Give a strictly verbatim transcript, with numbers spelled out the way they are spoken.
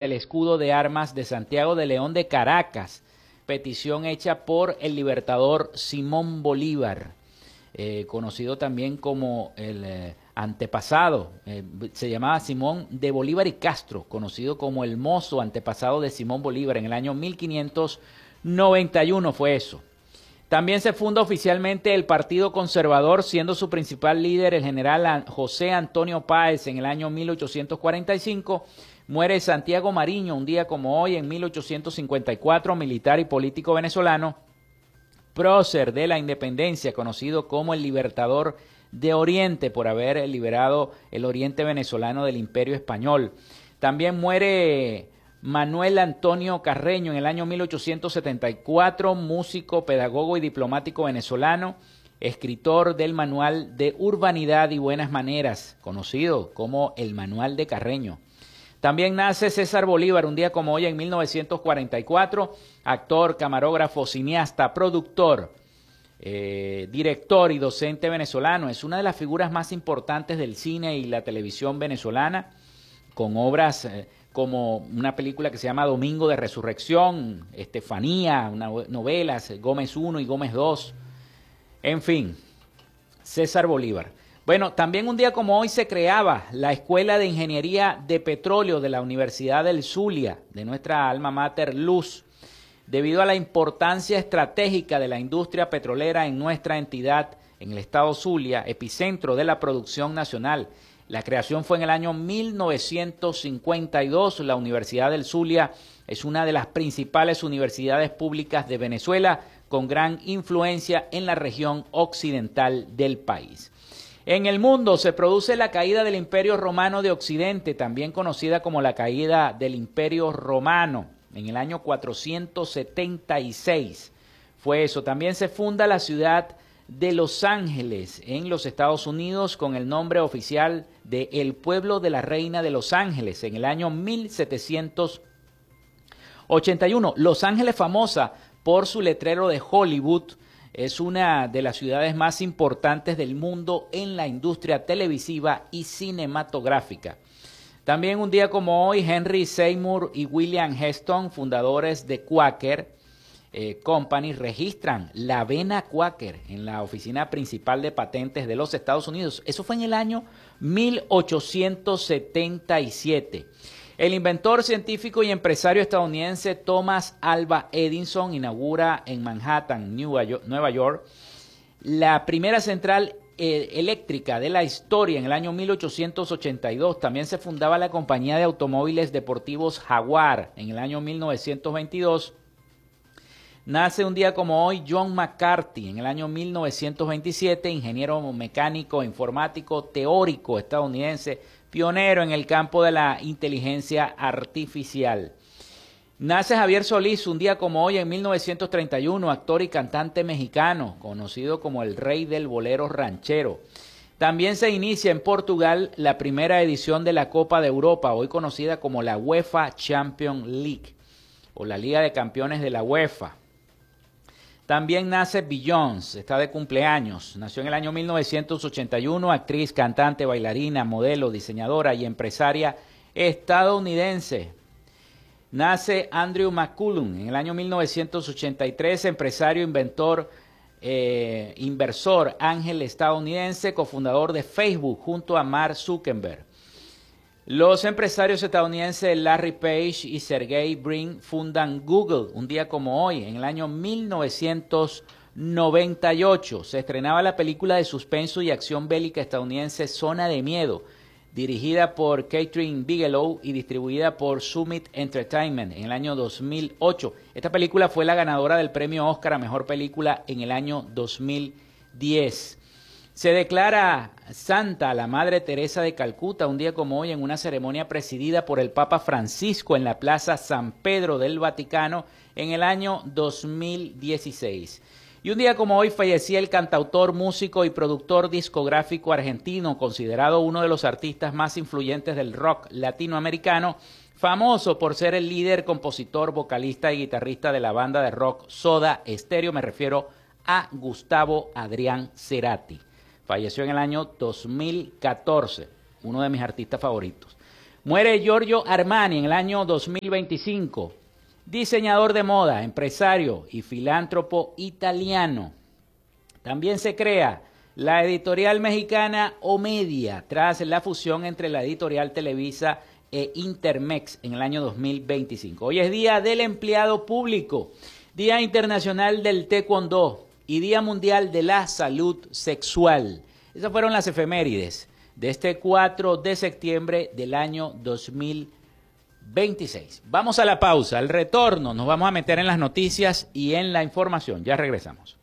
el escudo de armas de Santiago de León de Caracas, petición hecha por el libertador Simón Bolívar, eh, conocido también como el eh, antepasado, eh, se llamaba Simón de Bolívar y Castro, conocido como el mozo antepasado de Simón Bolívar. En el año mil quinientos noventa y uno fue eso. También se funda oficialmente el Partido Conservador, siendo su principal líder el general José Antonio Páez en el año mil ochocientos cuarenta y cinco. Muere Santiago Mariño un día como hoy en mil ochocientos cincuenta y cuatro, militar y político venezolano, prócer de la independencia, conocido como el Libertador de Oriente por haber liberado el oriente venezolano del Imperio Español. También muere Manuel Antonio Carreño en el año mil ochocientos setenta y cuatro, músico, pedagogo y diplomático venezolano, escritor del Manual de Urbanidad y Buenas Maneras, conocido como el Manual de Carreño. También nace César Bolívar un día como hoy en mil novecientos cuarenta y cuatro, actor, camarógrafo, cineasta, productor, eh, director y docente venezolano. Es una de las figuras más importantes del cine y la televisión venezolana, con obras eh, como una película que se llama Domingo de Resurrección, Estefanía, una, novelas, Gómez uno y Gómez dos, en fin, César Bolívar. Bueno, también un día como hoy se creaba la Escuela de Ingeniería de Petróleo de la Universidad del Zulia, de nuestra alma mater Luz, debido a la importancia estratégica de la industria petrolera en nuestra entidad, en el estado Zulia, epicentro de la producción nacional. La creación fue en el año mil novecientos cincuenta y dos. La Universidad del Zulia es una de las principales universidades públicas de Venezuela, con gran influencia en la región occidental del país. En el mundo se produce la caída del Imperio Romano de Occidente, también conocida como la caída del Imperio Romano, en el año cuatrocientos setenta y seis. Fue eso. También se funda la ciudad de Los Ángeles, en los Estados Unidos, con el nombre oficial de El Pueblo de la Reina de Los Ángeles, en el año mil setecientos ochenta y uno. Los Ángeles, famosa por su letrero de Hollywood, es una de las ciudades más importantes del mundo en la industria televisiva y cinematográfica. También un día como hoy, Henry Seymour y William Heston, fundadores de Quaker Eh, Company, registran la avena Quaker en la oficina principal de patentes de los Estados Unidos. Eso fue en el año mil ochocientos setenta y siete. El inventor, científico y empresario estadounidense Thomas Alva Edison inaugura en Manhattan, Nueva York, la primera central eh, eléctrica de la historia en el año mil ochocientos ochenta y dos. También se fundaba la compañía de automóviles deportivos Jaguar en el año mil novecientos veintidós. Nace un día como hoy John McCarthy en el año mil novecientos veintisiete, ingeniero mecánico, informático, teórico estadounidense, pionero en el campo de la inteligencia artificial. Nace Javier Solís un día como hoy en mil novecientos treinta y uno, actor y cantante mexicano, conocido como el rey del bolero ranchero. También se inicia en Portugal la primera edición de la Copa de Europa, hoy conocida como la UEFA Champions League, o la Liga de Campeones de la UEFA. También nace Beyoncé, está de cumpleaños. Nació en el año mil novecientos ochenta y uno, actriz, cantante, bailarina, modelo, diseñadora y empresaria estadounidense. Nace Andrew McCullum en el año mil novecientos ochenta y tres, empresario, inventor, eh, inversor, ángel estadounidense, cofundador de Facebook junto a Mark Zuckerberg. Los empresarios estadounidenses Larry Page y Sergey Brin fundan Google un día como hoy, en el año mil novecientos noventa y ocho. Se estrenaba la película de suspenso y acción bélica estadounidense Zona de Miedo, dirigida por Catherine Bigelow y distribuida por Summit Entertainment en el año dos mil ocho. Esta película fue la ganadora del premio Oscar a Mejor Película en el año dos mil diez. Se declara santa a la Madre Teresa de Calcuta un día como hoy en una ceremonia presidida por el Papa Francisco en la Plaza San Pedro del Vaticano en el año dos mil dieciséis. Y un día como hoy fallecía el cantautor, músico y productor discográfico argentino, considerado uno de los artistas más influyentes del rock latinoamericano, famoso por ser el líder, compositor, vocalista y guitarrista de la banda de rock Soda Stereo. Me refiero a Gustavo Adrián Cerati. Falleció en el año dos mil catorce, uno de mis artistas favoritos. Muere Giorgio Armani en el año dos mil veinticinco. Diseñador de moda, empresario y filántropo italiano. También se crea la editorial mexicana Omedia tras la fusión entre la editorial Televisa e Intermex en el año dos mil veinticinco. Hoy es Día del Empleado Público, Día Internacional del Taekwondo y Día Mundial de la Salud Sexual. Esas fueron las efemérides de este cuatro de septiembre del año dos mil veintiséis. Vamos a la pausa, al retorno nos vamos a meter en las noticias y en la información. Ya regresamos.